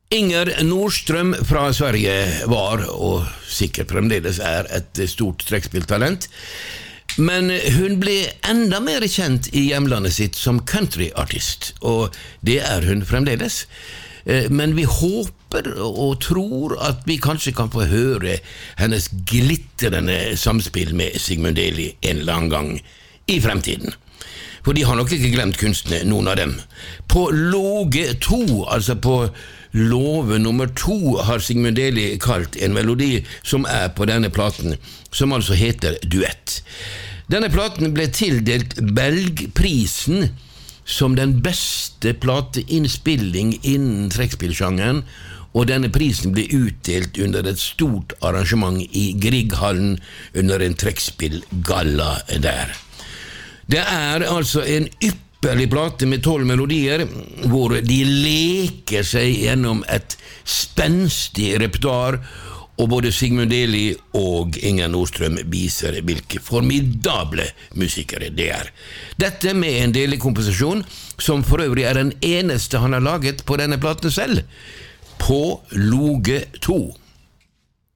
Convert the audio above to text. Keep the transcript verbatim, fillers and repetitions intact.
Inger Nordström fra Sverige var, og sikkert fremdeles er, et stort trekkspilltalent. Men hun ble enda mer kjent i hjemlandet sitt som countryartist, og det er hun fremdeles. Men vi håper og tror at vi kanskje kan få høre hennes glittrende samspill med Sigmund Deli en eller annen gang i fremtiden. For de har nok ikke glemt kunstene, noen av dem. På Låge to, altså på Låve nummer to, har Sigmund Deli kalt en melodi som er på denne platen, som altså heter Duett. Denne platen ble tildelt Belgprisen som den beste plateinnspilling innen trekkspillsjangeren, og denne prisen ble utdelt under et stort arrangement i Grieghallen under en trekkspillgalla der. Det er altså en ypperlig plate med tolv melodier, hvor de leker seg gjennom et spenstig repertoar, og både Sigmund Deli og Inger Nordström viser hvilke formidable musikere det er. Dette med en Deli-komposisjon, som for øvrig er den eneste han har laget på denne platen selv, På Låge to.